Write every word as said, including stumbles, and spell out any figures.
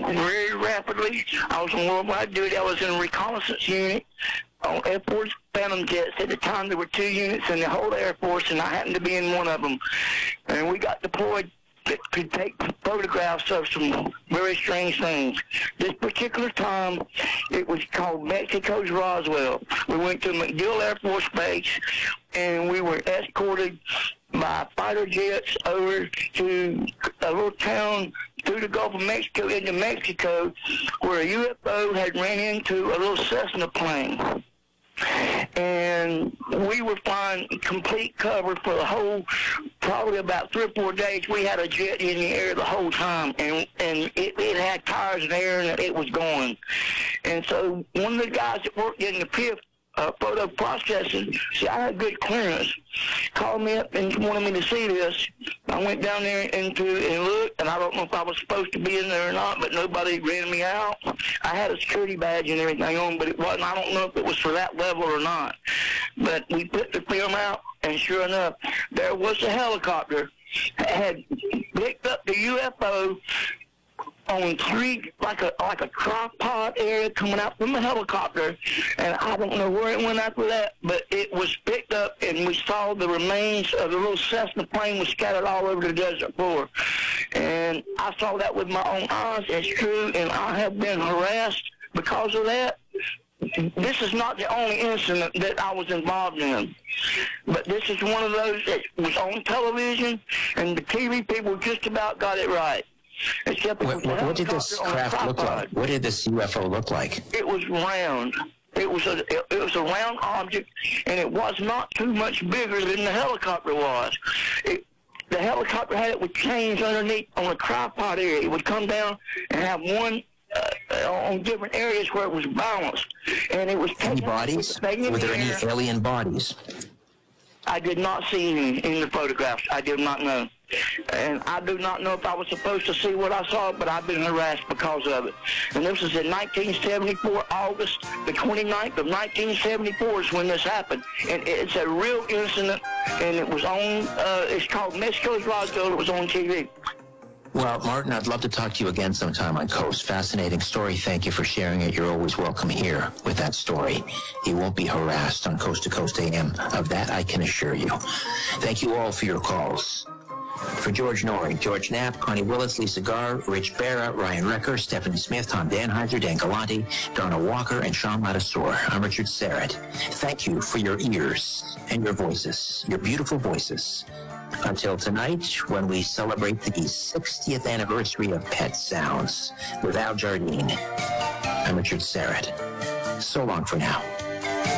very rapidly. I was on worldwide duty. I was in a reconnaissance unit on Air Force Phantom jets. At the time, there were two units in the whole Air Force, and I happened to be in one of them. And we got deployed that could take photographs of some very strange things. This particular time, it was called Mexico's Roswell. We went to MacDill Air Force Base, and we were escorted by fighter jets over to a little town through the Gulf of Mexico into Mexico, where a U F O had ran into a little Cessna plane. And we were flying complete cover for the whole, probably about three or four days. We had a jet in the air the whole time, and and it, it had tires in the air, and it was going. And so one of the guys that worked in the P I F uh, photo processing, see, I had good clearance, called me up and wanted me to see this. I went down there into and looked, and I don't know if I was supposed to be in there or not, but nobody ran me out. I had a security badge and everything on, but it wasn't. I don't know if it was for that level or not. But we put the film out, and sure enough, there was a helicopter that had picked up the U F O on three, like a like a crock pot area coming out from the helicopter, and I don't know where it went after that, but it was picked up, and we saw the remains of the little Cessna plane was scattered all over the desert floor. And I saw that with my own eyes. It's true, and I have been harassed because of that. This is not the only incident that I was involved in, but this is one of those that was on television, and the T V people just about got it right. Except what, what, what did this craft look like? What did this U F O look like? It was round. It was a it, it was a round object, and it was not too much bigger than the helicopter was. It, the helicopter had it with chains underneath on a tripod area. It would come down and have one uh, on different areas where it was balanced, and it was any bodies? Were there any alien bodies? I did not see any in the photographs. I did not know. And I do not know if I was supposed to see what I saw, but I've been harassed because of it. And this was in nineteen seventy-four, August the twenty-ninth of nineteen seventy-four is when this happened. And it's a real incident, and it was on, uh, it's called Mexico's Roswell. It was on T V. Well, Martin, I'd love to talk to you again sometime on Coast. Fascinating story. Thank you for sharing it. You're always welcome here with that story. You won't be harassed on Coast to Coast A M. Of that, I can assure you. Thank you all for your calls. For George Norrie, George Knapp, Connie Willis, Lisa Garr, Rich Barra, Ryan Recker, Stephanie Smith, Tom Danheiser, Dan Galante, Donna Walker, and Sean Lattisour. I'm Richard Serrett. Thank you for your ears and your voices, your beautiful voices. Until tonight, when we celebrate the sixtieth anniversary of Pet Sounds with Al Jardine, I'm Richard Serrett. So long for now.